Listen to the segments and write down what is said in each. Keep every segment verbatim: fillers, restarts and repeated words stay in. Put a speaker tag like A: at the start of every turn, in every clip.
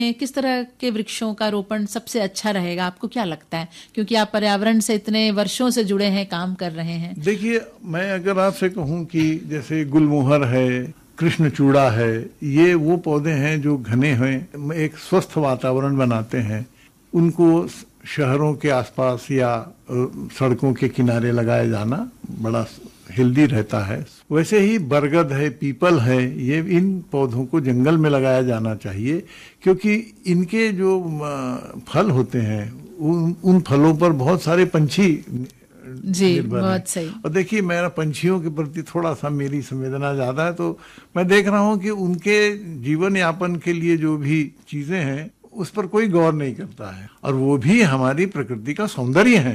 A: किस तरह के वृक्षों का रोपण सबसे अच्छा रहेगा, आपको क्या लगता है? क्योंकि आप पर्यावरण से इतने वर्षों से जुड़े हैं, काम कर रहे हैं।
B: देखिए, मैं अगर आपसे कहूं कि जैसे गुलमोहर है, कृष्णचूड़ा है, ये वो पौधे हैं जो घने हैं, एक स्वस्थ वातावरण बनाते हैं। उनको शहरों के आसपास या सड़कों के किनारे लगाया जाना बड़ा हेल्दी रहता है। वैसे ही बरगद है, पीपल है, ये इन पौधों को जंगल में लगाया जाना चाहिए, क्योंकि इनके जो फल होते हैं उन, उन फलों पर बहुत सारे पंछी
A: जी, बहुत सही।
B: और देखिए, मेरा पंछियों के प्रति थोड़ा सा मेरी संवेदना ज्यादा है, तो मैं देख रहा हूँ कि उनके जीवन यापन के लिए जो भी चीजें हैं उस पर कोई गौर नहीं करता है, और वो भी हमारी प्रकृति का सौंदर्य है।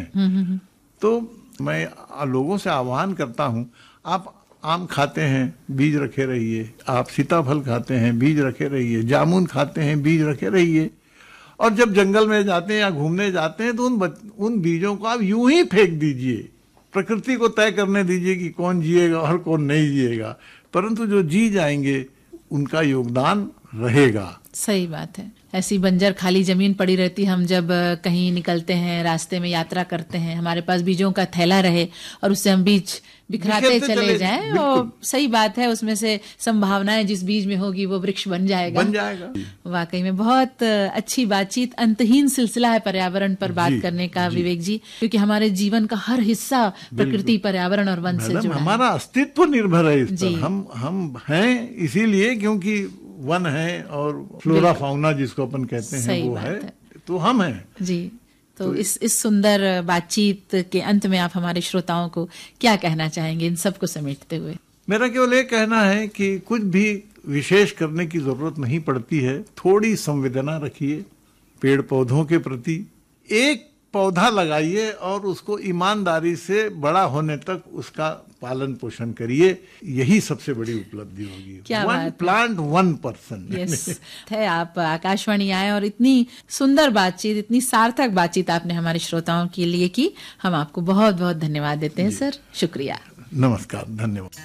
B: तो मैं लोगों से आह्वान करता हूँ, आप आम खाते हैं, बीज रखे रहिए। आप सीताफल खाते हैं, बीज रखे रहिए। जामुन खाते हैं, बीज रखे रहिए। और जब जंगल में जाते हैं या घूमने जाते हैं तो उन उन बीजों को आप यूं ही फेंक दीजिए। प्रकृति को तय करने दीजिए कि कौन जिएगा और कौन नहीं जिएगा, परंतु जो जी जाएंगे उनका योगदान रहेगा।
A: सही बात है। ऐसी बंजर खाली जमीन पड़ी रहती, हम जब कहीं निकलते हैं, रास्ते में यात्रा करते हैं, हमारे पास बीजों का थैला रहे और उससे हम बीज बिखराते चले, चले जाएं, और सही बात है, उसमें से संभावनाएं जिस बीज में होगी वो वृक्ष बन जाएगा
B: बन जाएगा
A: वाकई में बहुत अच्छी बातचीत। अंतहीन सिलसिला है पर्यावरण पर बात करने का जी, विवेक जी, क्योंकि हमारे जीवन का हर हिस्सा प्रकृति, पर्यावरण और वन से जुड़ा है।
B: हमारा अस्तित्व निर्भर है इस पर। हम हम हैं इसीलिए क्योंकि वन है, और फ्लोरा फाउना जिसको अपन कहते हैं वो है, है, तो हम हैं
A: जी। तो, तो इस इस सुंदर बातचीत के अंत में आप हमारे श्रोताओं को क्या कहना चाहेंगे, इन सब को समेटते हुए?
B: मेरा केवल ये कहना है कि कुछ भी विशेष करने की जरूरत नहीं पड़ती है। थोड़ी संवेदना रखिए पेड़ पौधों के प्रति, एक पौधा लगाइए और उसको ईमानदारी से बड़ा होने तक उसका पालन पोषण करिए। यही सबसे बड़ी उपलब्धि होगी। One plant one person.
A: Yes है। आप आकाशवाणी आए और इतनी सुंदर बातचीत, इतनी सार्थक बातचीत आपने हमारे श्रोताओं के लिए की। हम आपको बहुत बहुत धन्यवाद देते हैं सर। शुक्रिया।
B: नमस्कार, धन्यवाद।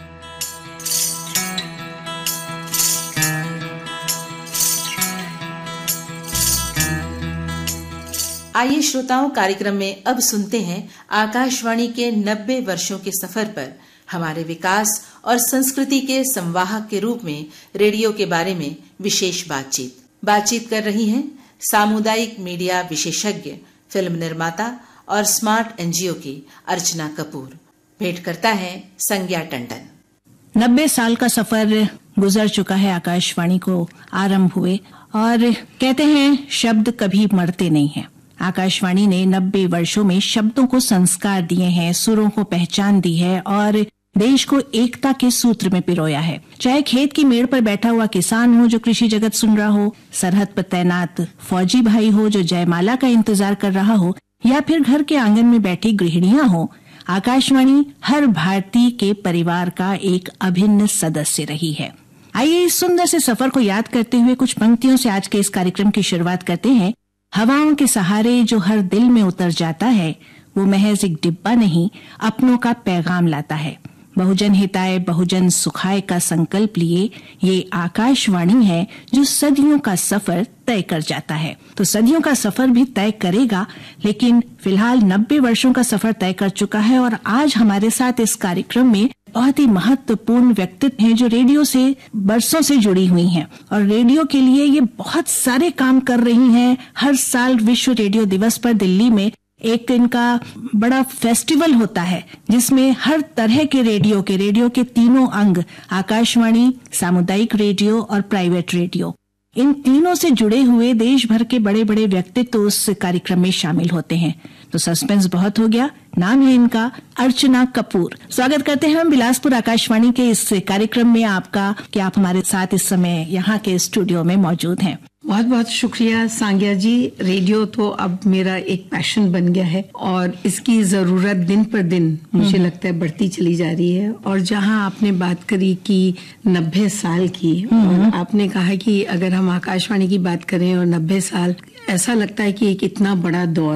C: आइए श्रोताओं, कार्यक्रम में अब सुनते हैं आकाशवाणी के नब्बे वर्षों के सफर पर हमारे विकास और संस्कृति के संवाहक के रूप में रेडियो के बारे में विशेष बातचीत। बातचीत कर रही हैं सामुदायिक मीडिया विशेषज्ञ, फिल्म निर्माता और स्मार्ट एनजीओ की अर्चना कपूर। भेंट करता है संज्ञा टंडन।
D: नब्बे साल का सफर गुजर चुका है आकाशवाणी को आरंभ हुए, और कहते हैं शब्द कभी मरते नहीं हैं। आकाशवाणी ने नब्बे वर्षों में शब्दों को संस्कार दिए हैं, सुरों को पहचान दी है और देश को एकता के सूत्र में पिरोया है। चाहे खेत की मेड़ पर बैठा हुआ किसान हो जो कृषि जगत सुन रहा हो, सरहद पर तैनात फौजी भाई हो जो जयमाला का इंतजार कर रहा हो, या फिर घर के आंगन में बैठी गृहिणियां हो, आकाशवाणी हर भारतीय के परिवार का एक अभिन्न सदस्य रही है। आइए इस सुंदर से सफर को याद करते हुए कुछ पंक्तियों से आज के इस कार्यक्रम की शुरुआत करते हैं। हवाओं के सहारे जो हर दिल में उतर जाता है, वो महज एक डिब्बा नहीं, अपनों का पैगाम लाता है। बहुजन हिताय बहुजन सुखाय का संकल्प लिए ये आकाशवाणी है जो सदियों का सफर तय कर जाता है। तो सदियों का सफर भी तय करेगा, लेकिन फिलहाल नब्बे वर्षों का सफर तय कर चुका है। और आज हमारे साथ इस कार्यक्रम में बहुत ही महत्वपूर्ण व्यक्तित्व हैं जो रेडियो से बरसों से जुड़ी हुई हैं और रेडियो के लिए ये बहुत सारे काम कर रही हैं। हर साल विश्व रेडियो दिवस पर दिल्ली में एक इनका बड़ा फेस्टिवल होता है जिसमें हर तरह के रेडियो के रेडियो के तीनों अंग, आकाशवाणी, सामुदायिक रेडियो और प्राइवेट रेडियो, इन तीनों से जुड़े हुए देश भर के बड़े बड़े व्यक्तित्व उस कार्यक्रम में शामिल होते हैं। तो सस्पेंस बहुत हो गया। नाम है इनका अर्चना कपूर। स्वागत करते हैं हम बिलासपुर आकाशवाणी के इस कार्यक्रम में आपका कि आप हमारे साथ इस समय यहाँ के स्टूडियो में मौजूद हैं।
E: बहुत बहुत शुक्रिया सांग्या जी। रेडियो तो अब मेरा एक पैशन बन गया है और इसकी जरूरत दिन पर दिन मुझे लगता है बढ़ती चली जा रही है। और जहां आपने बात करी कि नब्बे साल की, और आपने कहा कि अगर हम आकाशवाणी की बात करें और नब्बे साल, ऐसा लगता है कि एक इतना बड़ा दौर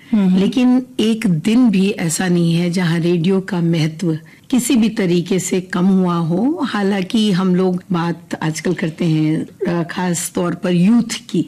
E: लेकिन एक दिन भी ऐसा नहीं है जहां रेडियो का महत्व किसी भी तरीके से कम हुआ हो। हालांकि हम लोग बात आजकल करते हैं खास तौर पर यूथ की,